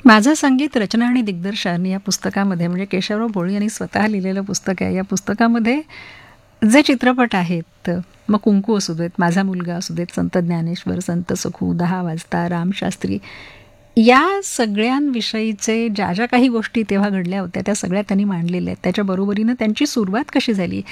माझं संगीत रचना आणि दिग्दर्शन या पुस्तकामध्ये म्हणजे केशवराव भोळे यांनी स्वतः लिहिलेलं पुस्तक आहे. या पुस्तकामध्ये जे चित्रपट आहेत, मग कुंकू असू देत, माझा मुलगा असू देत, संत ज्ञानेश्वर, संत सखू, 10 वाजता, रामशास्त्री, या सगळ्यांविषयीचे ज्या ज्या काही गोष्टी तेव्हा घडल्या होत्या त्या सगळ्या त्यांनी मांडलेल्या आहेत. त्याच्या बरोबरीनं त्यांची सुरुवात कशी झाली